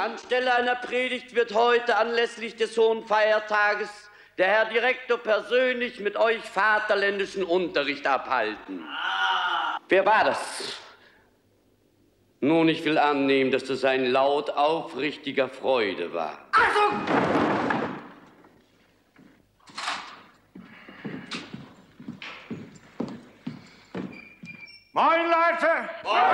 Anstelle einer Predigt wird heute anlässlich des hohen Feiertages der Herr Direktor persönlich mit euch vaterländischen Unterricht abhalten. Wer war das? Nun, ich will annehmen, dass das ein Laut aufrichtiger Freude war. Achtung! Moin, Leute! Moin.